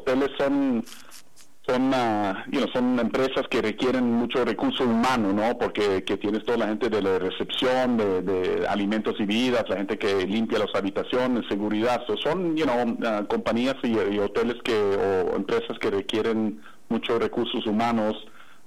hoteles son son empresas que requieren mucho recurso humano, ¿no? Porque que tienes toda la gente de la recepción, de alimentos y bebidas, la gente que limpia las habitaciones, seguridad. Son, compañías y hoteles o empresas que requieren muchos recursos humanos.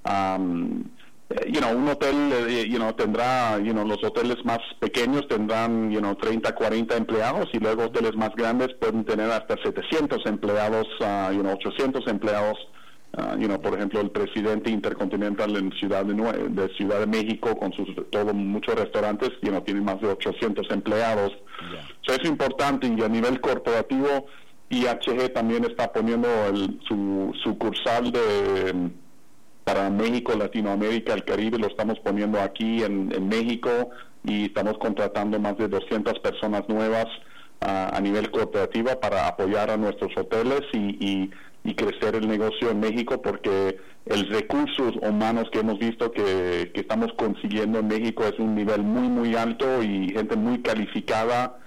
Un hotel, tendrá, los hoteles más pequeños tendrán, 30, 40 empleados, y luego hoteles más grandes pueden tener hasta 700 empleados, 800 empleados. Por ejemplo, el presidente Intercontinental en Ciudad de México, con muchos restaurantes, tiene más de 800 empleados. So, es importante, y a nivel corporativo, IHG también está poniendo su sucursal para México, Latinoamérica, el Caribe, lo estamos poniendo aquí en México, y estamos contratando más de 200 personas nuevas a nivel corporativo para apoyar a nuestros hoteles y crecer el negocio en México, porque el recursos humanos que hemos visto que estamos consiguiendo en México es un nivel muy, muy alto, y gente muy calificada.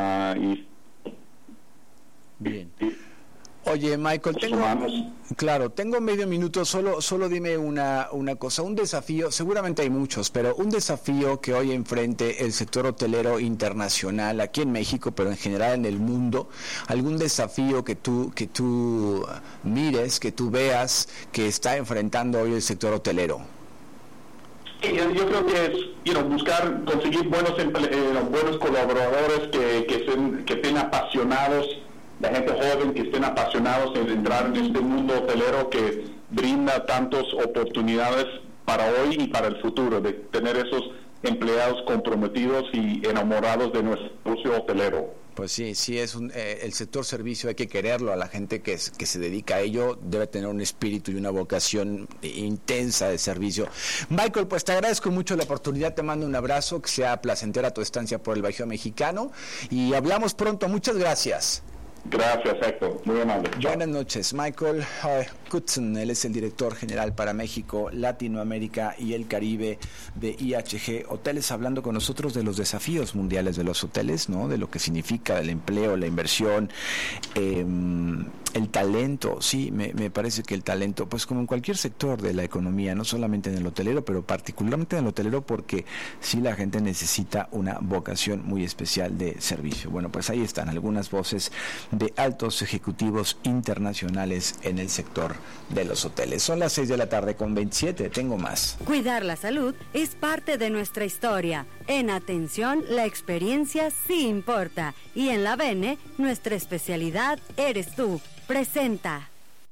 Bien. Oye, Michael, tengo medio minuto, solo dime una cosa, un desafío, seguramente hay muchos, pero un desafío que hoy enfrente el sector hotelero internacional, aquí en México, pero en general en el mundo, algún desafío que tú mires, que tú veas que está enfrentando hoy el sector hotelero. Yo creo que es conseguir buenos colaboradores que estén apasionados, la gente joven que estén apasionados en entrar en este mundo hotelero que brinda tantas oportunidades para hoy y para el futuro, de tener esos empleados comprometidos y enamorados de nuestro negocio hotelero. Pues sí, es el sector servicio, hay que quererlo, a la gente que se dedica a ello debe tener un espíritu y una vocación intensa de servicio. Michael, pues te agradezco mucho la oportunidad, te mando un abrazo, que sea placentera tu estancia por el Bajío Mexicano, y hablamos pronto. Muchas gracias. Gracias, Héctor. Muy amable. Buenas noches. Michael Kutzen, él es el director general para México, Latinoamérica y el Caribe de IHG Hoteles, hablando con nosotros de los desafíos mundiales de los hoteles, ¿no? De lo que significa el empleo, la inversión, el talento. Sí, me parece que el talento, pues como en cualquier sector de la economía, no solamente en el hotelero, pero particularmente en el hotelero, porque sí la gente necesita una vocación muy especial de servicio. Bueno, pues ahí están algunas voces de altos ejecutivos internacionales en el sector de los hoteles. Son las 6:27, tengo más. Cuidar la salud es parte de nuestra historia. En Atención, la experiencia sí importa. Y en la Bene, nuestra especialidad eres tú. Presenta.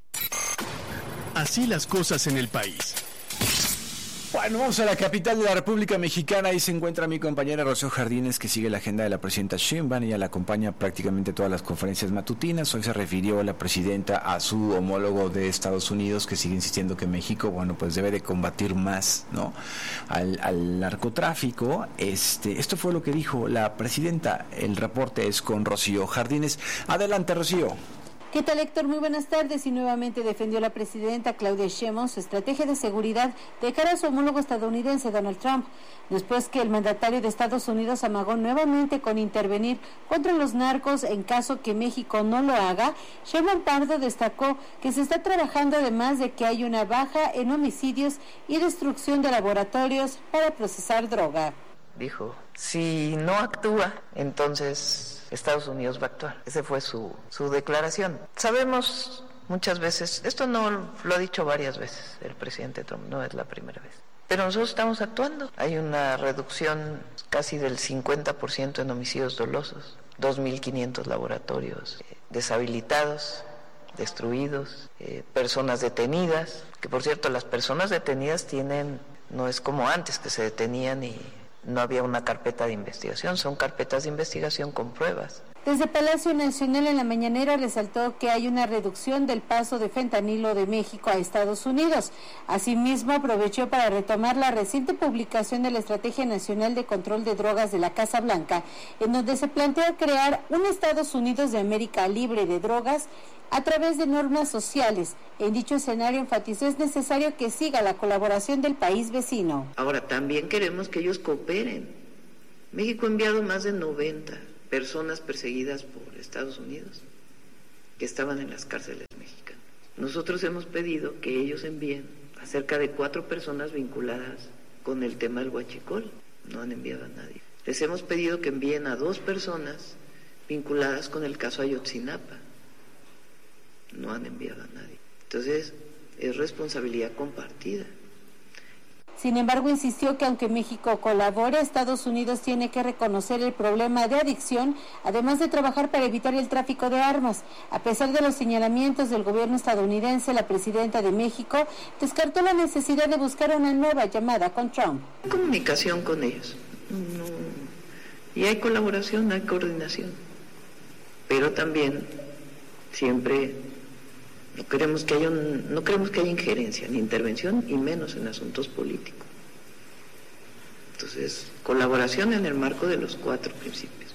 Así las cosas en el país. Bueno, vamos a la capital de la República Mexicana. Ahí se encuentra mi compañera Rocío Jardines, que sigue la agenda de la presidenta Sheinbaum. Ella la acompaña prácticamente todas las conferencias matutinas. Hoy se refirió la presidenta a su homólogo de Estados Unidos, que sigue insistiendo que México, pues debe de combatir más, ¿no?, al narcotráfico. Esto fue lo que dijo la presidenta. El reporte es con Rocío Jardines. Adelante, Rocío. ¿Qué tal, Héctor? Muy buenas tardes. Y nuevamente defendió la presidenta Claudia Sheinbaum su estrategia de seguridad de cara a su homólogo estadounidense Donald Trump, después que el mandatario de Estados Unidos amagó nuevamente con intervenir contra los narcos en caso que México no lo haga. Sheinbaum Pardo destacó que se está trabajando, además de que hay una baja en homicidios y destrucción de laboratorios para procesar droga. Dijo, si no actúa, entonces Estados Unidos va a actuar. Esa fue su declaración. Sabemos muchas veces, esto no lo ha dicho varias veces el presidente Trump, no es la primera vez, pero nosotros estamos actuando. Hay una reducción casi del 50% en homicidios dolosos, 2.500 laboratorios deshabilitados, destruidos, personas detenidas, que por cierto las personas detenidas no es como antes que se detenían y no había una carpeta de investigación, son carpetas de investigación con pruebas. Desde Palacio Nacional en la mañanera resaltó que hay una reducción del paso de fentanilo de México a Estados Unidos. Asimismo, aprovechó para retomar la reciente publicación de la Estrategia Nacional de Control de Drogas de la Casa Blanca, en donde se plantea crear un Estados Unidos de América libre de drogas a través de normas sociales. En dicho escenario enfatizó es necesario que siga la colaboración del país vecino. Ahora, también queremos que ellos cooperen. México ha enviado más de 90 personas perseguidas por Estados Unidos que estaban en las cárceles mexicanas. Nosotros hemos pedido que ellos envíen a cerca de 4 personas vinculadas con el tema del huachicol. No han enviado a nadie. Les hemos pedido que envíen a 2 personas vinculadas con el caso Ayotzinapa. No han enviado a nadie. Entonces, es responsabilidad compartida. Sin embargo, insistió que aunque México colabore, Estados Unidos tiene que reconocer el problema de adicción, además de trabajar para evitar el tráfico de armas. A pesar de los señalamientos del gobierno estadounidense, la presidenta de México descartó la necesidad de buscar una nueva llamada con Trump. Hay comunicación con ellos. Y hay colaboración, hay coordinación. Pero también siempre no queremos que haya injerencia ni intervención, y menos en asuntos políticos. Entonces, colaboración en el marco de los 4 principios.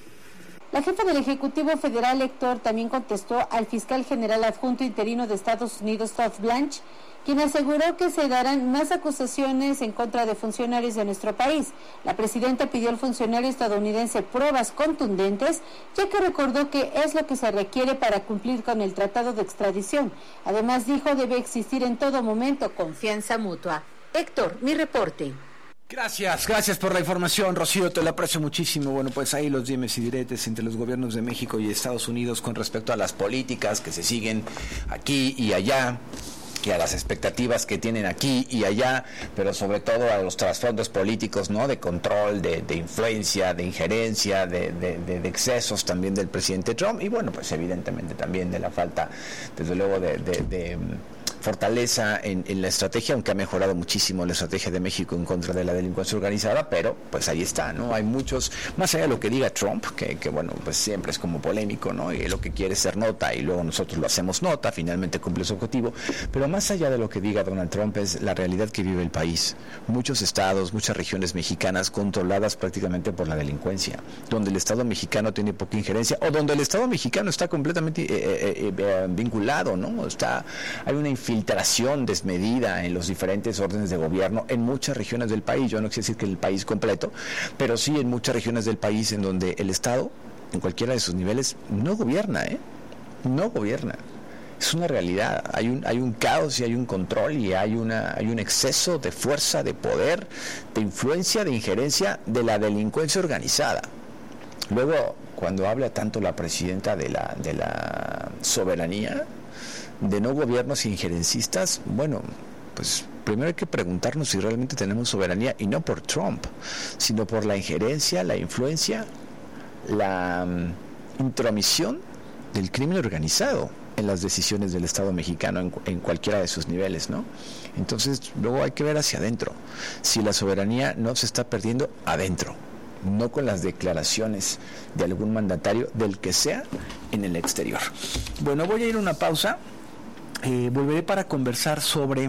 La jefa del Ejecutivo Federal, Héctor, también contestó al fiscal general adjunto interino de Estados Unidos, Todd Blanche, quien aseguró que se darán más acusaciones en contra de funcionarios de nuestro país. La presidenta pidió al funcionario estadounidense pruebas contundentes, ya que recordó que es lo que se requiere para cumplir con el tratado de extradición. Además, dijo, debe existir en todo momento confianza mutua. Héctor, mi reporte. Gracias por la información, Rocío, te la aprecio muchísimo. Bueno, pues ahí los dimes y diretes entre los gobiernos de México y Estados Unidos con respecto a las políticas que se siguen aquí y allá, y a las expectativas que tienen aquí y allá, pero sobre todo a los trasfondos políticos, ¿no? De control, de influencia, de injerencia, de excesos también del presidente Trump, y bueno, pues evidentemente también de la falta, desde luego, de fortaleza en la estrategia, aunque ha mejorado muchísimo la estrategia de México en contra de la delincuencia organizada, pero pues ahí está, ¿no? Hay muchos, más allá de lo que diga Trump, que bueno, pues siempre es como polémico, ¿no? Y lo que quiere es ser nota y luego nosotros lo hacemos nota, finalmente cumple su objetivo, pero más allá de lo que diga Donald Trump es la realidad que vive el país. Muchos estados, muchas regiones mexicanas controladas prácticamente por la delincuencia, donde el Estado mexicano tiene poca injerencia o donde el Estado mexicano está completamente vinculado, ¿no? Hay una infiltración desmedida en los diferentes órdenes de gobierno en muchas regiones del país. Yo no quiero decir que el país completo, pero sí en muchas regiones del país en donde el Estado, en cualquiera de sus niveles, no gobierna, no gobierna. Es una realidad. Hay un caos y hay un control y hay un exceso de fuerza, de poder, de influencia, de injerencia de la delincuencia organizada. Luego, cuando habla tanto la presidenta de la soberanía, de no gobiernos injerencistas, bueno, pues primero hay que preguntarnos si realmente tenemos soberanía, y no por Trump, sino por la injerencia, la influencia, la intromisión del crimen organizado en las decisiones del Estado mexicano en cualquiera de sus niveles, ¿no? Entonces, luego hay que ver hacia adentro, si la soberanía no se está perdiendo adentro, no con las declaraciones de algún mandatario, del que sea, en el exterior. Bueno, voy a ir a una pausa. Volveré para conversar sobre...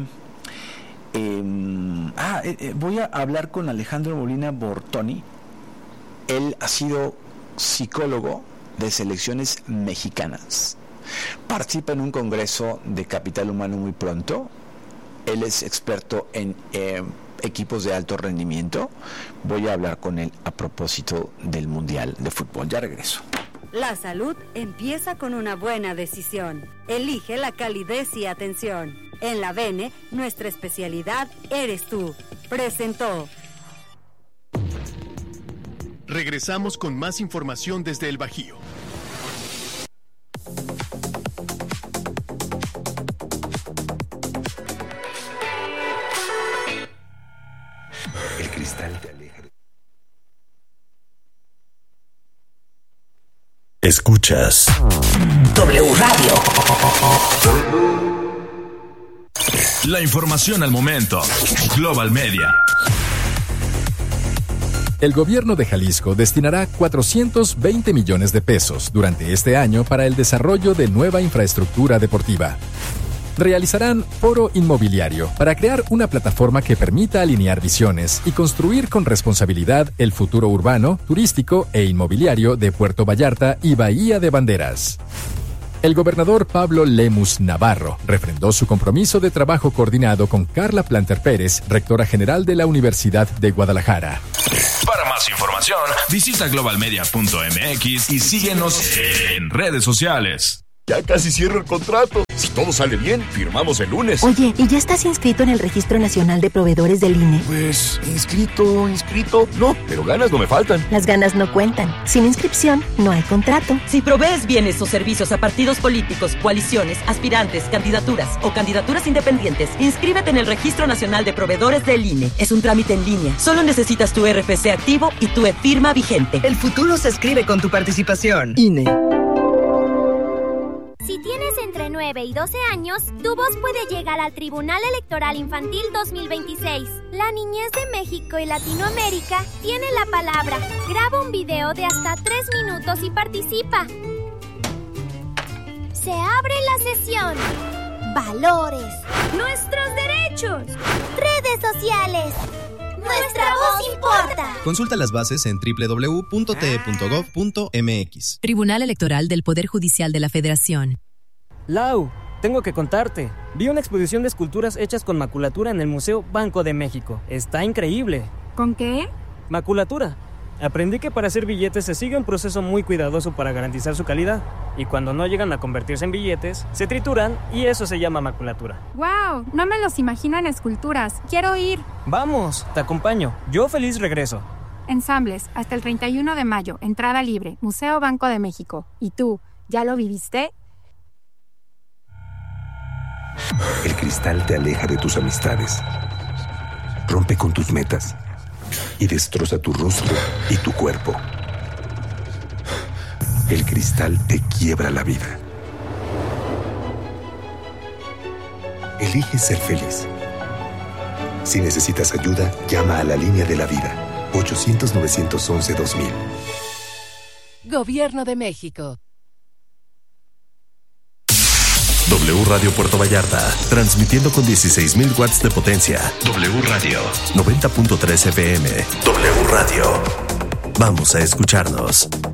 voy a hablar con Alejandro Molina Bortoni. Él ha sido psicólogo de selecciones mexicanas. Participa en un congreso de capital humano muy pronto. Él es experto en equipos de alto rendimiento. Voy a hablar con él a propósito del Mundial de Fútbol. Ya regreso. La salud empieza con una buena decisión. Elige la calidez y atención. En la Bene, nuestra especialidad eres tú. Presentó. Regresamos con más información desde el Bajío. El cristal te aleja. Escuchas W Radio. La información al momento. Global Media. El gobierno de Jalisco destinará 420 millones de pesos durante este año para el desarrollo de nueva infraestructura deportiva. Realizarán foro inmobiliario para crear una plataforma que permita alinear visiones y construir con responsabilidad el futuro urbano, turístico e inmobiliario de Puerto Vallarta y Bahía de Banderas. El gobernador Pablo Lemus Navarro refrendó su compromiso de trabajo coordinado con Carla Planter Pérez, rectora general de la Universidad de Guadalajara. Para más información, visita globalmedia.mx y síguenos en redes sociales. Ya casi cierro el contrato. Si todo sale bien, firmamos el lunes. Oye, ¿y ya estás inscrito en el Registro Nacional de Proveedores del INE? Pues, inscrito, no, pero ganas no me faltan. Las ganas no cuentan. Sin inscripción, no hay contrato. Si provees bienes o servicios a partidos políticos, coaliciones, aspirantes, candidaturas o candidaturas independientes, inscríbete en el Registro Nacional de Proveedores del INE. Es un trámite en línea. Solo necesitas tu RFC activo y tu e-firma vigente. El futuro se escribe con tu participación. INE. Si tienes entre 9 y 12 años, tu voz puede llegar al Tribunal Electoral Infantil 2026. La niñez de México y Latinoamérica tiene la palabra. Graba un video de hasta 3 minutos y participa. Se abre la sesión. Valores. Nuestros derechos. Redes sociales. Nuestra voz importa. Consulta las bases en www.te.gov.mx. Tribunal Electoral del Poder Judicial de la Federación. Lau, tengo que contarte. Vi una exposición de esculturas hechas con maculatura en el Museo Banco de México. Está increíble. ¿Con qué? Maculatura. Aprendí que para hacer billetes se sigue un proceso muy cuidadoso para garantizar su calidad. Y cuando no llegan a convertirse en billetes, se trituran y eso se llama maculatura. ¡Wow! No me los imagino en esculturas. ¡Quiero ir! Vamos, te acompaño. Yo feliz regreso. Ensambles, hasta el 31 de mayo. Entrada libre. Museo Banco de México. ¿Y tú, ya lo viviste? El cristal te aleja de tus amistades, rompe con tus metas y destroza tu rostro y tu cuerpo. El cristal te quiebra la vida. Elige ser feliz. Si necesitas ayuda, llama a la línea de la vida. 800-911-2000. Gobierno de México. W Radio Puerto Vallarta, transmitiendo con 16,000 watts de potencia. W Radio, 90.3 FM. W Radio. Vamos a escucharnos.